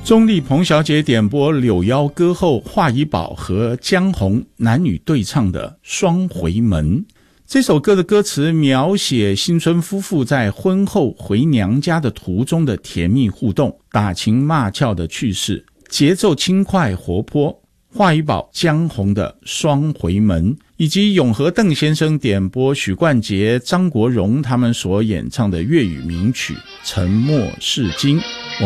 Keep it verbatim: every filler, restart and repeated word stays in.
钟丽彭小姐点播柳腰歌后华怡宝和江红男女对唱的《双回门》。这首歌的歌词描写新春夫妇在婚后回娘家的途中的甜蜜互动，打情骂俏的趣事，节奏轻快活泼。华怡宝、江红的《双回门》，以及永和邓先生点播许冠杰、张国荣他们所演唱的粤语名曲《沉默是金》。